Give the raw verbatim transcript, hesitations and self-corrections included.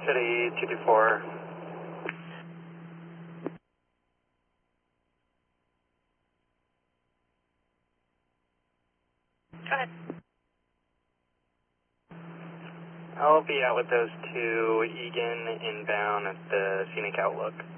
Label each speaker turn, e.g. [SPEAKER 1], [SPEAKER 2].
[SPEAKER 1] City two two four.
[SPEAKER 2] Go ahead.
[SPEAKER 1] I'll be out with those two, Egan inbound at the Scenic Outlook.